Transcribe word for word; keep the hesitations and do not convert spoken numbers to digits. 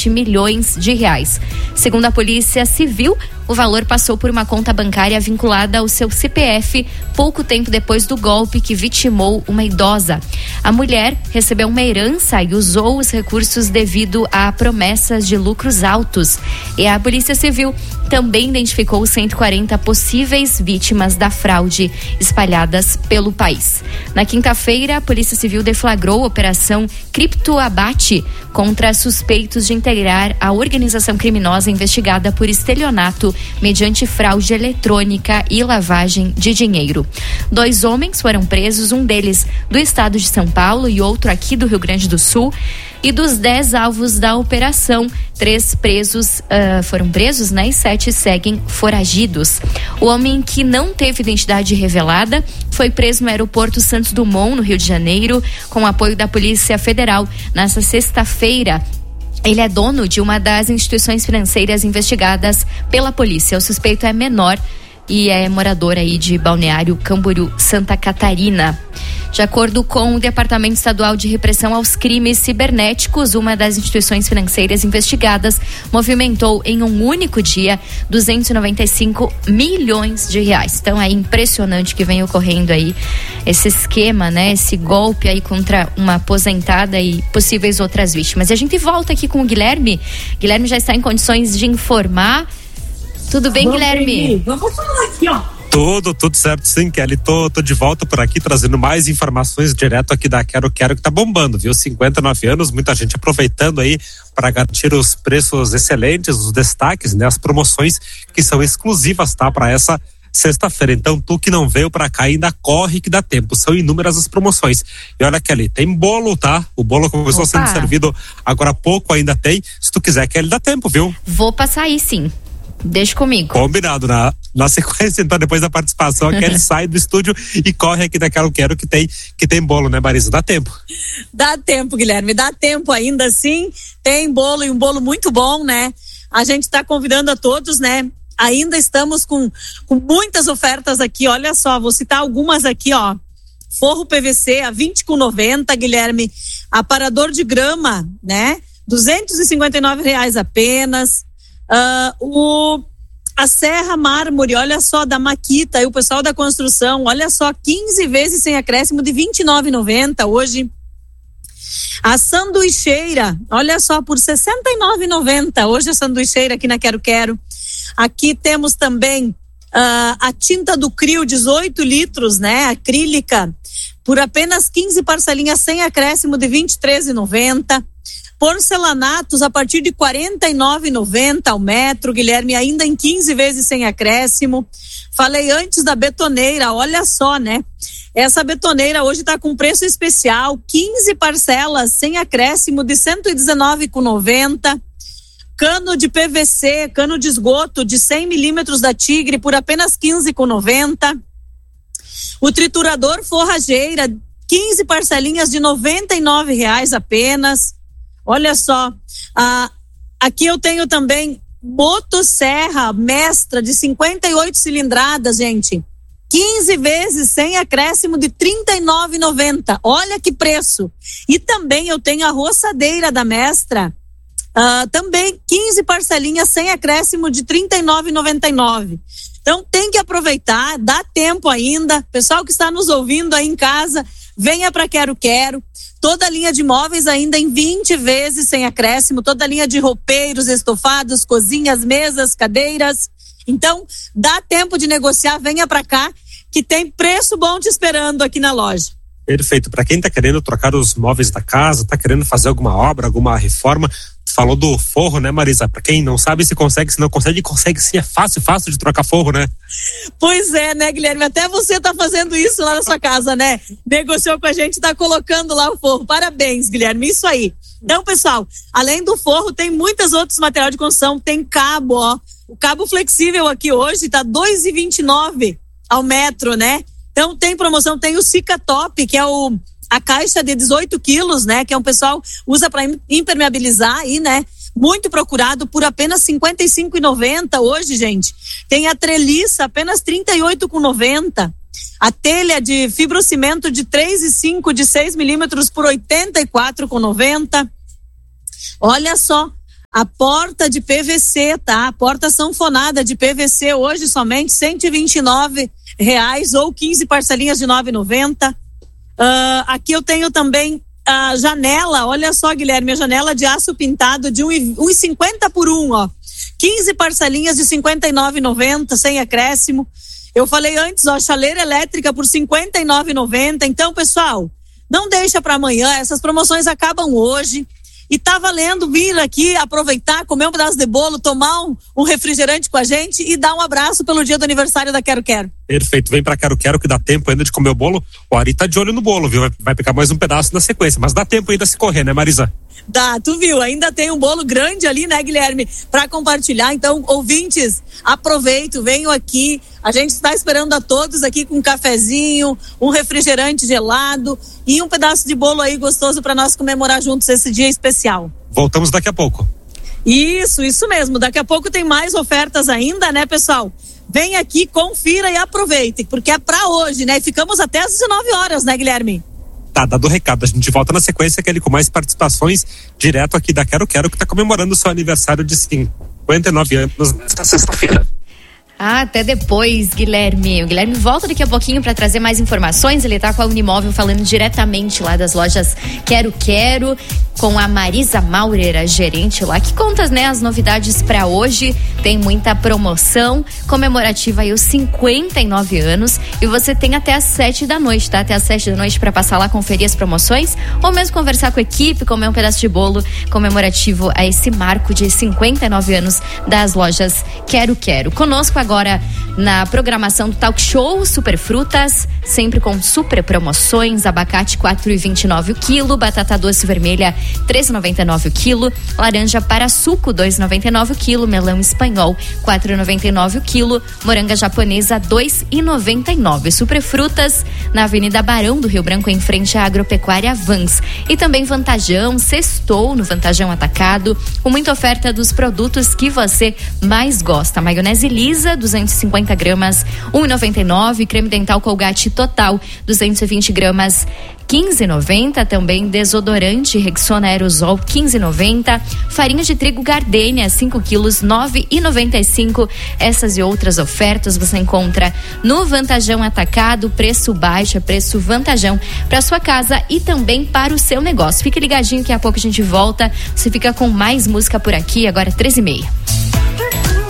sete milhões de reais. Segundo a Polícia Civil, o valor passou por uma conta bancária vinculada ao seu C P F pouco tempo depois do golpe que vitimou uma idosa. A mulher recebeu uma herança e usou os recursos devido a promessas de lucros altos. E a Polícia Civil também identificou cento e quarenta possíveis vítimas da fraude espalhadas pelo país. Na quinta-feira, a Polícia Civil deflagrou a Operação Criptoabate contra suspeitos de integrar a organização criminosa investigada por estelionato mediante fraude eletrônica e lavagem de dinheiro. Dois homens foram presos, um deles do estado de São Paulo e outro aqui do Rio Grande do Sul. E dos dez alvos da operação, três presos uh, foram presos, né? E sete seguem foragidos. O homem que não teve identidade revelada foi preso no aeroporto Santos Dumont, no Rio de Janeiro, com apoio da Polícia Federal nesta sexta-feira. Ele é dono de uma das instituições financeiras investigadas pela polícia. O suspeito é menor e é morador aí de Balneário Camboriú, Santa Catarina. De acordo com o Departamento Estadual de Repressão aos Crimes Cibernéticos, uma das instituições financeiras investigadas movimentou em um único dia duzentos e noventa e cinco milhões de reais. Então é impressionante que vem ocorrendo aí esse esquema, né? Esse golpe aí contra uma aposentada e possíveis outras vítimas. E a gente volta aqui com o Guilherme. Guilherme já está em condições de informar. Tudo bem, Vamos Guilherme? Bem, vamos falar aqui, ó. Tudo, tudo certo sim, Kelly. Tô, tô de volta por aqui trazendo mais informações direto aqui da Quero Quero, que tá bombando, viu? cinquenta e nove anos, muita gente aproveitando aí para garantir os preços excelentes, os destaques, né? As promoções que são exclusivas, tá? Para essa sexta-feira. Então, tu que não veio para cá ainda corre que dá tempo. São inúmeras as promoções. E olha, Kelly, tem bolo, tá? O bolo começou Opa. sendo servido agora há pouco, ainda tem. Se tu quiser, Kelly, dá tempo, viu? Vou passar aí, sim. Deixa comigo. Combinado, na, na sequência, então, depois da participação, a Kelly sai do estúdio e corre aqui da Quero Quero que tem, que tem bolo, né, Marisa? Dá tempo. Dá tempo, Guilherme, dá tempo ainda sim. Tem bolo e um bolo muito bom, né? A gente está convidando a todos, né? Ainda estamos com, com muitas ofertas aqui, olha só, vou citar algumas aqui, ó. Forro P V C a vinte com noventa, Guilherme. Aparador de grama, né? duzentos e cinquenta e nove reais apenas. Uh, o, a Serra Mármore, olha só, da Maquita, e o pessoal da construção, olha só, quinze vezes sem acréscimo de vinte e nove reais e noventa centavos hoje. A sanduicheira, olha só, por sessenta e nove reais e noventa centavos, hoje a sanduicheira aqui na Quero Quero. Aqui temos também uh, a tinta do Crio, dezoito litros, né, acrílica, por apenas quinze parcelinhas sem acréscimo de vinte e três reais e noventa centavos. Porcelanatos a partir de quarenta e nove reais e noventa centavos ao metro, Guilherme, ainda em quinze vezes sem acréscimo. Falei antes da betoneira, olha só, né? Essa betoneira hoje está com preço especial, quinze parcelas sem acréscimo de cento e dezenove reais e noventa centavos. Cano de P V C, cano de esgoto de cem milímetros da Tigre por apenas quinze reais e noventa centavos. O triturador forrageira, quinze parcelinhas de noventa e nove reais apenas. Olha só, ah, aqui eu tenho também motosserra mestra de cinquenta e oito cilindradas, gente. quinze vezes sem acréscimo de trinta e nove reais e noventa centavos. Olha que preço. E também eu tenho a roçadeira da mestra, ah, também quinze parcelinhas sem acréscimo de trinta e nove reais e noventa e nove centavos. Então tem que aproveitar, dá tempo ainda. Pessoal que está nos ouvindo aí em casa, venha para Quero Quero. Toda a linha de móveis ainda em vinte vezes sem acréscimo, toda a linha de roupeiros, estofados, cozinhas, mesas, cadeiras. Então, dá tempo de negociar, venha pra cá, que tem preço bom te esperando aqui na loja. Perfeito. Para quem tá querendo trocar os móveis da casa, tá querendo fazer alguma obra, alguma reforma, falou do forro, né, Marisa? Para quem não sabe se consegue, se não consegue, consegue sim, é fácil, fácil de trocar forro, né? Pois é, né, Guilherme? Até você tá fazendo isso lá na sua casa, né? Negociou com a gente, tá colocando lá o forro. Parabéns, Guilherme, isso aí. Então, pessoal, além do forro, tem muitos outros materiais de construção, tem cabo, ó. O cabo flexível aqui hoje tá dois reais e vinte e nove centavos ao metro, né? Então, tem promoção, tem o Sica Top, que é o a caixa de dezoito quilos, né? Que é um pessoal usa para impermeabilizar aí, né? Muito procurado por apenas cinquenta e cinco reais e noventa centavos hoje, gente. Tem a treliça, apenas trinta e oito reais e noventa centavos. A telha de fibrocimento de três e cinco de seis milímetros por oitenta e quatro reais e noventa centavos. Olha só. a porta de P V C, tá? A porta sanfonada de P V C hoje somente cento e vinte e nove reais ou quinze parcelinhas de nove reais e noventa centavos. Uh, aqui eu tenho também a janela, olha só, Guilherme, a janela de aço pintado de um e cinquenta por um, ó. quinze parcelinhas de cinquenta e nove reais e noventa centavos, sem acréscimo. Eu falei antes, ó, chaleira elétrica por cinquenta e nove reais e noventa centavos. Então, pessoal, não deixa para amanhã, essas promoções acabam hoje. E tá valendo vir aqui, aproveitar, comer um pedaço de bolo, tomar um, um refrigerante com a gente e dar um abraço pelo dia do aniversário da Quero Quero. Perfeito, vem pra Quero Quero que dá tempo ainda de comer o bolo. O Ari tá de olho no bolo, viu? Vai, vai pegar mais um pedaço na sequência, mas dá tempo ainda de se correr, né, Marisa? Dá, tu viu, ainda tem um bolo grande ali, né, Guilherme, pra compartilhar. Então, ouvintes, aproveitem, venham aqui. A gente está esperando a todos aqui com um cafezinho, um refrigerante gelado e um pedaço de bolo aí gostoso para nós comemorar juntos esse dia especial. Voltamos daqui a pouco. Isso, isso mesmo. Daqui a pouco tem mais ofertas ainda, né, pessoal? Vem aqui, confira e aproveite, porque é pra hoje, né? E ficamos até às dezenove horas, né, Guilherme? Tá, dado o recado. A gente volta na sequência, aquele com mais participações, direto aqui da Quero Quero, que tá comemorando o seu aniversário de cinquenta e nove anos nesta sexta-feira. Ah, até depois, Guilherme. O Guilherme volta daqui a pouquinho para trazer mais informações. Ele tá com a Unimóvel falando diretamente lá das lojas Quero Quero, com a Marisa Maurer, a gerente lá, que conta, né, as novidades para hoje. Tem muita promoção comemorativa aí os cinquenta e nove anos, e você tem até às sete da noite, tá? Até às sete da noite para passar lá, conferir as promoções, ou mesmo conversar com a equipe, comer um pedaço de bolo comemorativo a esse marco de cinquenta e nove anos das lojas Quero Quero. Conosco agora na programação do Talk Show Super Frutas, sempre com super promoções: abacate quatro reais e vinte e nove centavos o quilo, batata doce vermelha três reais e noventa e nove centavos o quilo, laranja para suco dois reais e noventa e nove centavos o quilo, melão espanhol quatro reais e noventa e nove centavos o quilo, moranga japonesa dois reais e noventa e nove centavos. Super Frutas na Avenida Barão do Rio Branco, em frente à Agropecuária Vans. E também Vantajão, sextou no Vantajão Atacado, com muita oferta dos produtos que você mais gosta. Maionese lisa duzentos e cinquenta gramas um real e noventa e nove centavos, creme dental Colgate Total duzentos e vinte gramas quinze reais e noventa centavos, também desodorante Rexona Aerosol quinze reais e noventa centavos, farinha de trigo Gardenia cinco quilos nove reais e noventa e cinco centavos. Essas e outras ofertas você encontra no Vantajão Atacado, preço baixo, preço Vantajão para sua casa e também para o seu negócio. Fique ligadinho que a pouco a gente volta. Você fica com mais música por aqui, agora treze e meia.